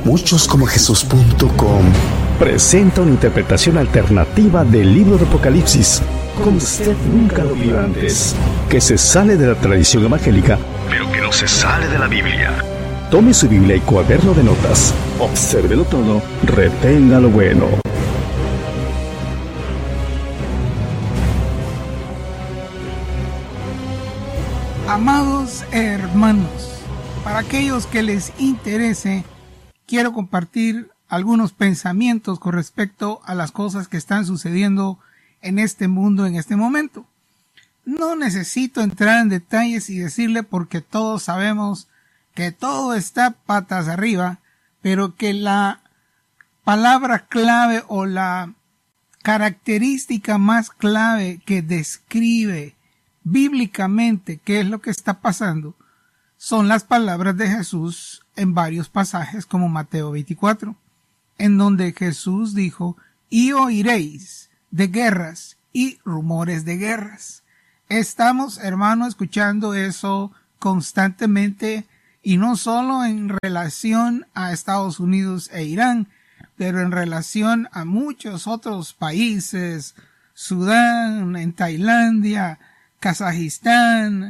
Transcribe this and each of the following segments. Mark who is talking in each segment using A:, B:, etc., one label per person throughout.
A: Muchoscomojesús.com presenta una interpretación alternativa del libro de Apocalipsis, como usted nunca lo vio antes, que se sale de la tradición evangélica, pero que no se sale de la Biblia. Tome su Biblia y cuaderno de notas, obsérvelo todo, retenga lo bueno.
B: Amados hermanos, para aquellos que les interese, quiero compartir algunos pensamientos con respecto a las cosas que están sucediendo en este mundo en este momento. No necesito entrar en detalles y decirle porque todos sabemos que todo está patas arriba, pero que la palabra clave o la característica más clave que describe bíblicamente qué es lo que está pasando son las palabras de Jesús en varios pasajes como Mateo 24, en donde Jesús dijo: y oiréis de guerras y rumores de guerras. Estamos, hermano, escuchando eso constantemente, y no solo en relación a Estados Unidos e Irán, pero en relación a muchos otros países, Sudán, en Tailandia, Kazajistán,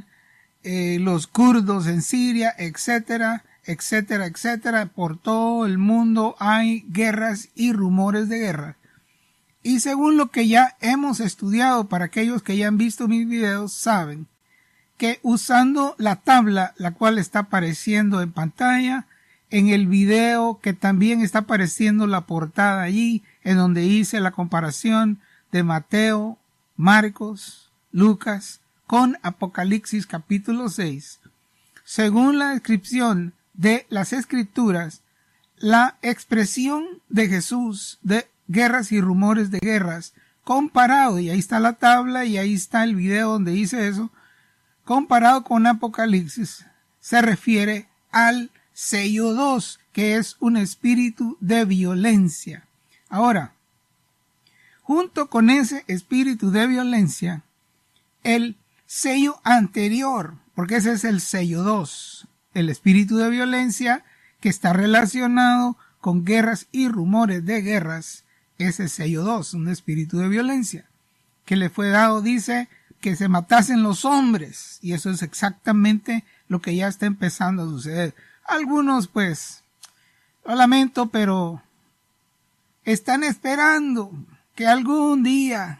B: los kurdos en Siria, etcétera, etcétera, etcétera. Por todo el mundo hay guerras y rumores de guerra. Y según lo que ya hemos estudiado, para aquellos que ya han visto mis videos, saben que usando la tabla, la cual está apareciendo en pantalla, en el video que también está apareciendo la portada allí, en donde hice la comparación de Mateo, Marcos, Lucas, con Apocalipsis capítulo 6. Según la descripción de las Escrituras, la expresión de Jesús de guerras y rumores de guerras, comparado, y ahí está la tabla y ahí está el video donde dice eso, comparado con Apocalipsis, se refiere al sello 2, que es un espíritu de violencia. Ahora, junto con ese espíritu de violencia, el sello anterior, porque ese es el sello 2, el espíritu de violencia que está relacionado con guerras y rumores de guerras, ese sello 2, un espíritu de violencia, que le fue dado, dice, que se matasen los hombres, y eso es exactamente lo que ya está empezando a suceder. Algunos, pues, lo lamento, pero están esperando que algún día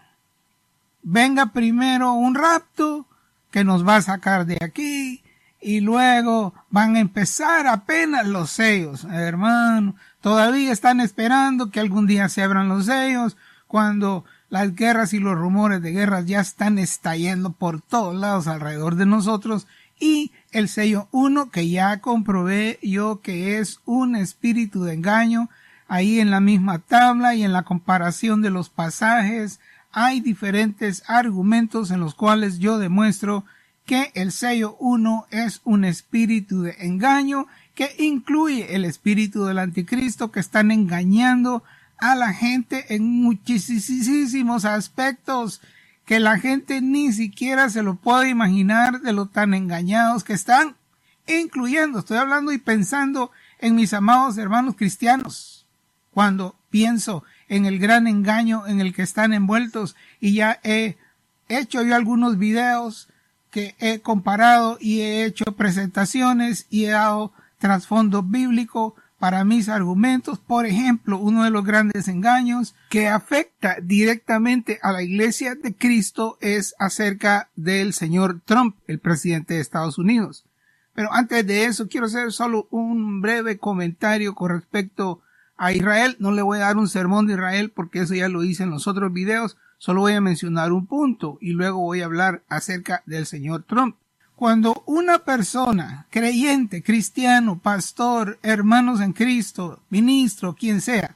B: venga primero un rapto que nos va a sacar de aquí y luego van a empezar apenas los sellos. Hermano, todavía están esperando que algún día se abran los sellos cuando las guerras y los rumores de guerras ya están estallando por todos lados alrededor de nosotros, y el sello 1, que ya comprobé yo que es un espíritu de engaño. Ahí en la misma tabla y en la comparación de los pasajes hay diferentes argumentos en los cuales yo demuestro que el sello 1 es un espíritu de engaño que incluye el espíritu del anticristo, que están engañando a la gente en muchísimos aspectos que la gente ni siquiera se lo puede imaginar de lo tan engañados que están, incluyendo, estoy hablando y pensando en mis amados hermanos cristianos, cuando pienso en el gran engaño en el que están envueltos. Y ya he hecho yo algunos videos que he comparado y he hecho presentaciones y he dado trasfondo bíblico para mis argumentos. Por ejemplo, uno de los grandes engaños que afecta directamente a la Iglesia de Cristo es acerca del señor Trump, el presidente de Estados Unidos. Pero antes de eso, quiero hacer solo un breve comentario con respecto a Israel. No le voy a dar un sermón de Israel porque eso ya lo hice en los otros videos. Solo voy a mencionar un punto y luego voy a hablar acerca del señor Trump. Cuando una persona creyente, cristiano, pastor, hermanos en Cristo, ministro, quien sea,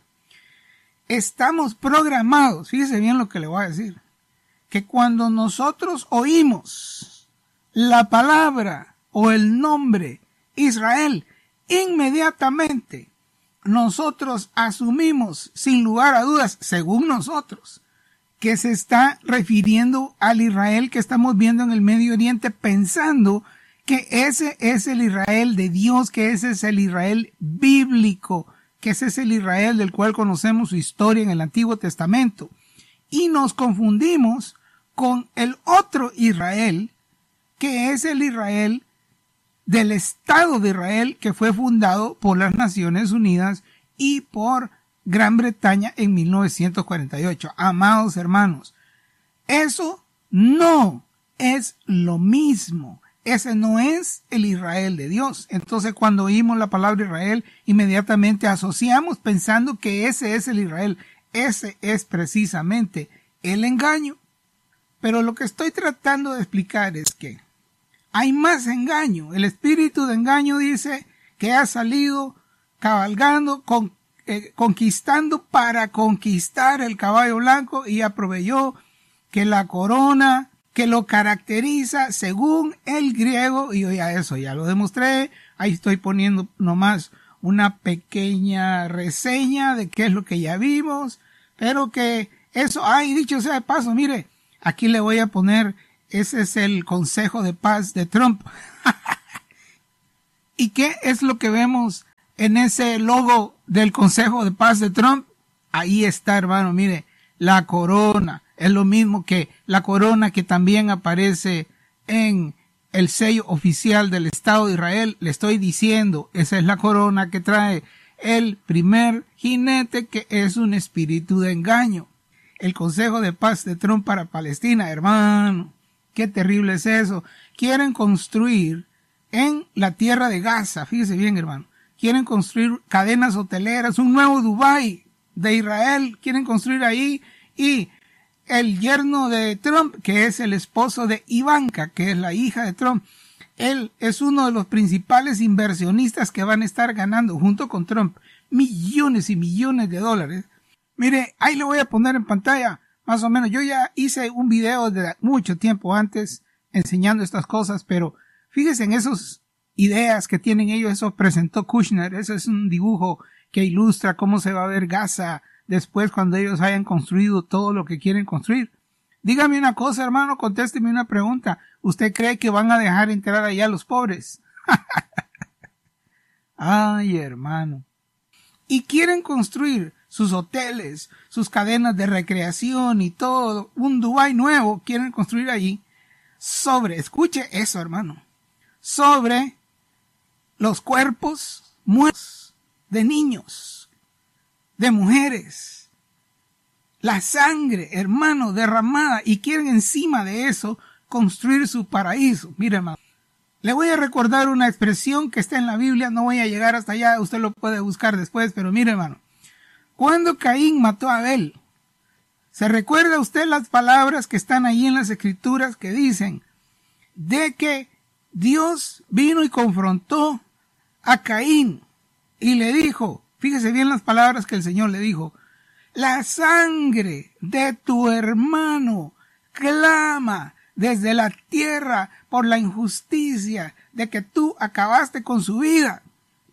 B: estamos programados, fíjese bien lo que le voy a decir, que cuando nosotros oímos la palabra o el nombre Israel, inmediatamente nosotros asumimos sin lugar a dudas, según nosotros, que se está refiriendo al Israel que estamos viendo en el Medio Oriente, pensando que ese es el Israel de Dios, que ese es el Israel bíblico, que ese es el Israel del cual conocemos su historia en el Antiguo Testamento. Y nos confundimos con el otro Israel, que es el Israel del Estado de Israel, que fue fundado por las Naciones Unidas y por Gran Bretaña en 1948. Amados hermanos, eso no es lo mismo. Ese no es el Israel de Dios. Entonces, cuando oímos la palabra Israel, inmediatamente asociamos pensando que ese es el Israel. Ese es precisamente el engaño. Pero lo que estoy tratando de explicar es que hay más engaño. El espíritu de engaño dice que ha salido cabalgando, conquistando para conquistar el caballo blanco, y ya proveyó que la corona que lo caracteriza según el griego, y ya eso ya lo demostré, ahí estoy poniendo nomás una pequeña reseña de qué es lo que ya vimos, pero que eso, dicho sea de paso, mire, aquí le voy a poner, ese es el consejo de paz de Trump. ¿Y qué es lo que vemos en ese logo del consejo de paz de Trump? Ahí está, hermano, mire, la corona. Es lo mismo que la corona que también aparece en el sello oficial del Estado de Israel. Le estoy diciendo, esa es la corona que trae el primer jinete, que es un espíritu de engaño. El consejo de paz de Trump para Palestina, hermano, qué terrible es eso. Quieren construir en la tierra de Gaza, fíjese bien, hermano, quieren construir cadenas hoteleras, un nuevo Dubái de Israel, quieren construir ahí, y el yerno de Trump, que es el esposo de Ivanka, que es la hija de Trump, él es uno de los principales inversionistas que van a estar ganando junto con Trump millones y millones de dólares. Mire, ahí lo voy a poner en pantalla, más o menos. Yo ya hice un video de mucho tiempo antes enseñando estas cosas, pero fíjense en esas ideas que tienen ellos. Eso presentó Kushner, ese es un dibujo que ilustra cómo se va a ver Gaza después cuando ellos hayan construido todo lo que quieren construir. Dígame una cosa, hermano, contésteme una pregunta. ¿Usted cree que van a dejar entrar allá a los pobres? Ay, hermano. Y quieren construir sus hoteles, sus cadenas de recreación y todo, un Dubái nuevo, quieren construir allí escuche eso, hermano, sobre los cuerpos muertos de niños, de mujeres, la sangre, hermano, derramada, y quieren encima de eso construir su paraíso. Mire, hermano, le voy a recordar una expresión que está en la Biblia, no voy a llegar hasta allá, usted lo puede buscar después, pero mire, hermano, cuando Caín mató a Abel, ¿se recuerda usted las palabras que están ahí en las Escrituras que dicen de que Dios vino y confrontó a Caín y le dijo, fíjese bien las palabras que el Señor le dijo, la sangre de tu hermano clama desde la tierra por la injusticia de que tú acabaste con su vida?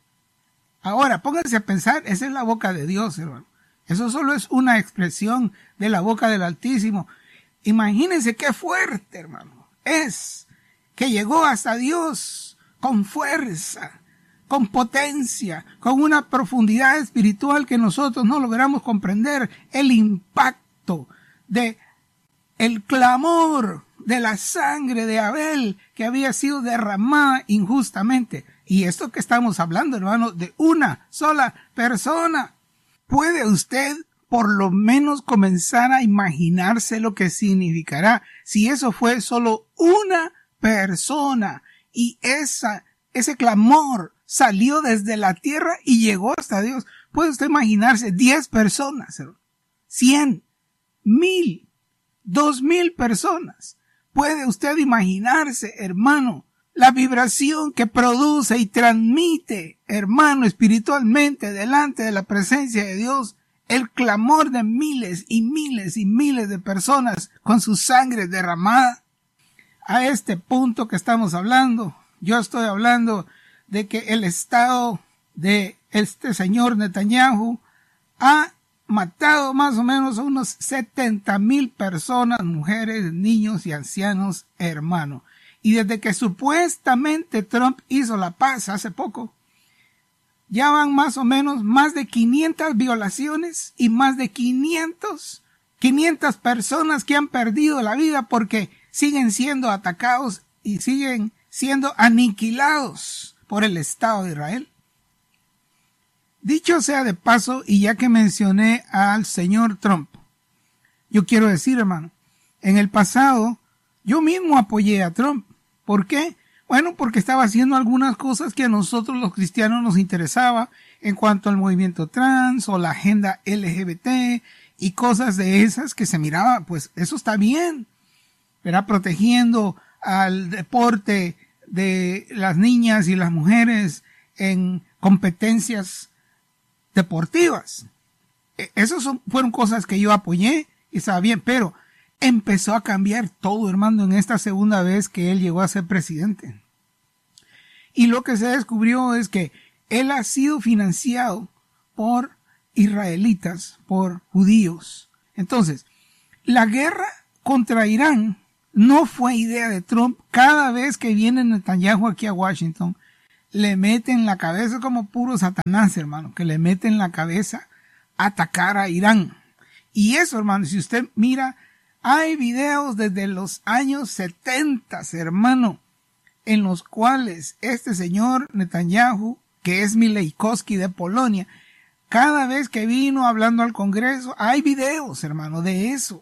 B: Ahora, pónganse a pensar, esa es la boca de Dios, hermano. Eso solo es una expresión de la boca del Altísimo. Imagínense qué fuerte, hermano, es que llegó hasta Dios con fuerza, con potencia, con una profundidad espiritual que nosotros no logramos comprender. El impacto de el clamor de la sangre de Abel que había sido derramada injustamente. Y esto que estamos hablando, hermano, de una sola persona. ¿Puede usted por lo menos comenzar a imaginarse lo que significará si eso fue solo una persona y ese clamor salió desde la tierra y llegó hasta Dios? ¿Puede usted imaginarse 10 personas, 100, 1000, 2000 personas? ¿Puede usted imaginarse, hermano, la vibración que produce y transmite, hermano, espiritualmente delante de la presencia de Dios, el clamor de miles y miles y miles de personas con su sangre derramada? A este punto que estamos hablando, yo estoy hablando de que el Estado de este señor Netanyahu ha matado más o menos a unos 70,000 personas, mujeres, niños y ancianos, hermano. Y desde que supuestamente Trump hizo la paz hace poco, ya van más o menos más de 500 violaciones y más de 500 personas que han perdido la vida porque siguen siendo atacados y siguen siendo aniquilados por el Estado de Israel. Dicho sea de paso, y ya que mencioné al señor Trump, yo quiero decir, hermano, en el pasado yo mismo apoyé a Trump. ¿Por qué? Bueno, porque estaba haciendo algunas cosas que a nosotros los cristianos nos interesaba en cuanto al movimiento trans o la agenda LGBT y cosas de esas que se miraba, pues eso está bien, ¿verdad? Protegiendo al deporte de las niñas y las mujeres en competencias deportivas. Esas fueron cosas que yo apoyé y estaba bien, pero empezó a cambiar todo, hermano, en esta segunda vez que él llegó a ser presidente. Y lo que se descubrió es que él ha sido financiado por israelitas, por judíos. Entonces, la guerra contra Irán no fue idea de Trump. Cada vez que viene Netanyahu aquí a Washington, le mete en la cabeza como puro Satanás, hermano, que le mete en la cabeza atacar a Irán. Y eso, hermano, si usted mira, hay videos desde los años 70, hermano, en los cuales este señor Netanyahu, que es Mileikowski de Polonia, cada vez que vino hablando al Congreso, hay videos, hermano, de eso,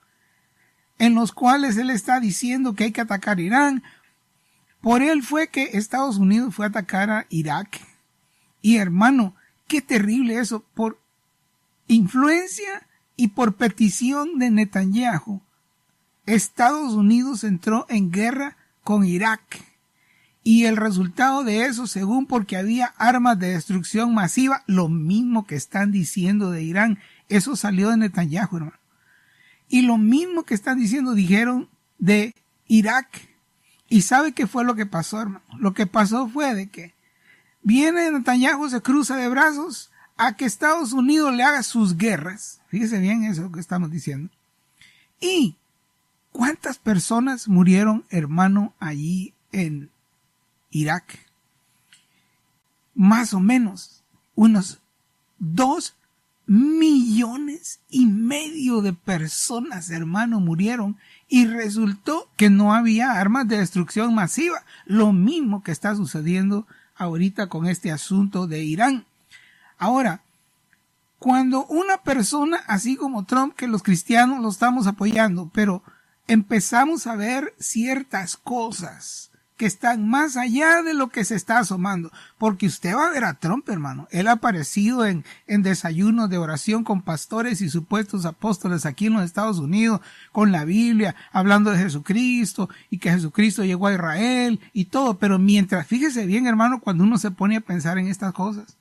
B: en los cuales él está diciendo que hay que atacar a Irán. Por él fue que Estados Unidos fue a atacar a Irak. Y hermano, qué terrible eso. Por influencia y por petición de Netanyahu, Estados Unidos entró en guerra con Irak. Y el resultado de eso, según porque había armas de destrucción masiva, lo mismo que están diciendo de Irán, eso salió de Netanyahu, hermano. Y lo mismo que están diciendo, dijeron de Irak. ¿Y sabe qué fue lo que pasó, hermano? Lo que pasó fue de que viene Netanyahu, se cruza de brazos a que Estados Unidos le haga sus guerras. Fíjese bien eso que estamos diciendo. ¿Y cuántas personas murieron, hermano, allí en Irak? Más o menos unos 2,5 millones de personas, hermano, murieron. Y resultó que no había armas de destrucción masiva. Lo mismo que está sucediendo ahorita con este asunto de Irán. Ahora, cuando una persona así como Trump, que los cristianos lo estamos apoyando, pero empezamos a ver ciertas cosas que están más allá de lo que se está asomando. Porque usted va a ver a Trump, hermano. Él ha aparecido en desayunos de oración con pastores y supuestos apóstoles aquí en los Estados Unidos, con la Biblia, hablando de Jesucristo, y que Jesucristo llegó a Israel y todo. Pero mientras, fíjese bien, hermano, cuando uno se pone a pensar en estas cosas,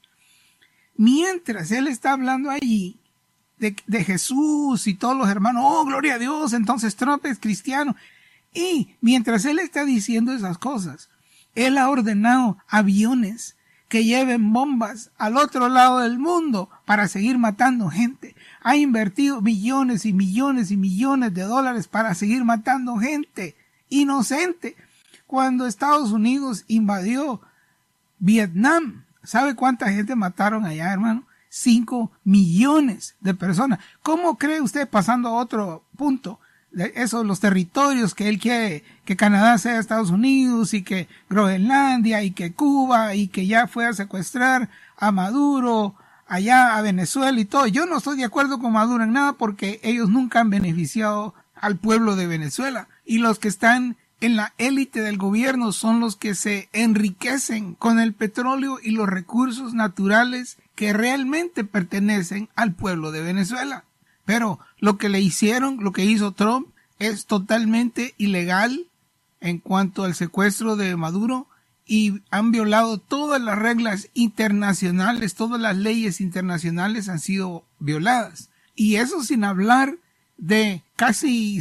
B: mientras él está hablando allí de Jesús y todos los hermanos, oh, gloria a Dios, entonces Trump es cristiano. Y mientras él está diciendo esas cosas, él ha ordenado aviones que lleven bombas al otro lado del mundo para seguir matando gente. Ha invertido millones y millones y millones de dólares para seguir matando gente inocente. Cuando Estados Unidos invadió Vietnam, ¿sabe cuánta gente mataron allá, hermano? 5 millones de personas. ¿Cómo cree usted, pasando a otro punto, de esos los territorios que él quiere que Canadá sea Estados Unidos y que Groenlandia y que Cuba y que ya fue a secuestrar a Maduro allá a Venezuela y todo? Yo no estoy de acuerdo con Maduro en nada porque ellos nunca han beneficiado al pueblo de Venezuela, y los que están en la élite del gobierno son los que se enriquecen con el petróleo y los recursos naturales que realmente pertenecen al pueblo de Venezuela. Pero lo que le hicieron, lo que hizo Trump, es totalmente ilegal en cuanto al secuestro de Maduro, y han violado todas las reglas internacionales, todas las leyes internacionales han sido violadas. Y eso sin hablar de casi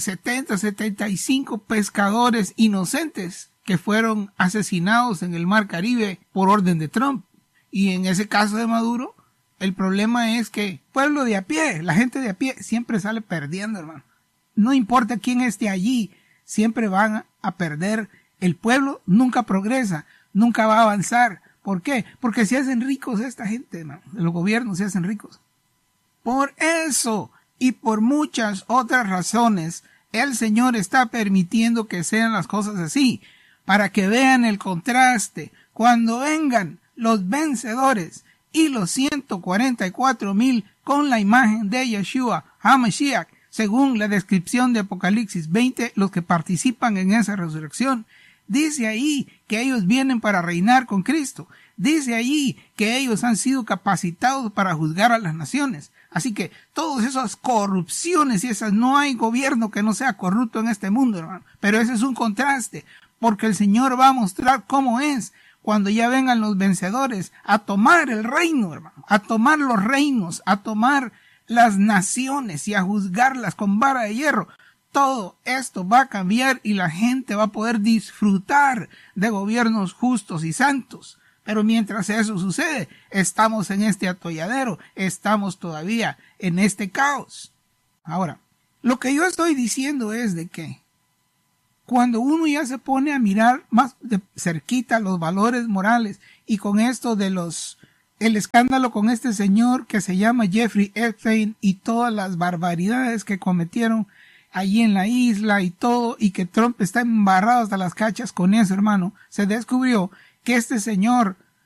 B: 75 pescadores inocentes que fueron asesinados en el Mar Caribe por orden de Trump. Y en ese caso de Maduro, el problema es que el pueblo de a pie, la gente de a pie, siempre sale perdiendo, hermano. No importa quién esté allí, siempre van a perder. El pueblo nunca progresa, nunca va a avanzar, ¿Por qué? Porque se hacen ricos esta gente, hermano. Los gobiernos se hacen ricos. Por eso y por muchas otras razones, el Señor está permitiendo que sean las cosas así, para que vean el contraste. Cuando vengan los vencedores y los 144,000 con la imagen de Yeshua HaMashiach, según la descripción de Apocalipsis 20, los que participan en esa resurrección, dice ahí que ellos vienen para reinar con Cristo. Dice allí que ellos han sido capacitados para juzgar a las naciones. Así que todas esas corrupciones y esas, no hay gobierno que no sea corrupto en este mundo, hermano. Pero ese es un contraste, porque el Señor va a mostrar cómo es cuando ya vengan los vencedores a tomar el reino, hermano, a tomar los reinos, a tomar las naciones y a juzgarlas con vara de hierro. Todo esto va a cambiar y la gente va a poder disfrutar de gobiernos justos y santos. Pero mientras eso sucede, estamos en este atolladero, estamos todavía en este caos. Ahora, lo que yo estoy diciendo es de que cuando uno ya se pone a mirar más de cerquita los valores morales y con esto de el escándalo con este señor que se llama Jeffrey Epstein y todas las barbaridades que cometieron allí en la isla y todo, y que Trump está embarrado hasta las cachas con eso, hermano, se descubrió que este señor